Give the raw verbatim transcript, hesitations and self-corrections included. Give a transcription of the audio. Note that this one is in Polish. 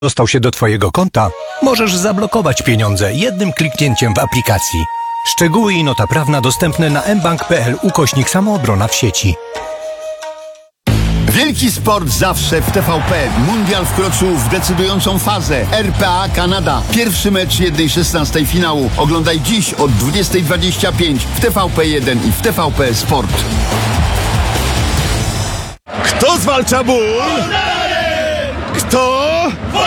dostał się do Twojego konta, możesz zablokować pieniądze jednym kliknięciem w aplikacji. Szczegóły i nota prawna dostępne na mbank kropka p l ukośnik samoobrona w sieci. Wielki sport zawsze w T V P. Mundial wkroczył w decydującą fazę. R P A Kanada. Pierwszy mecz jednej szesnastej finału. Oglądaj dziś od dwudziestej dwadzieścia pięć w T V P jeden i w T V P Sport. Kto zwalcza ból? Kto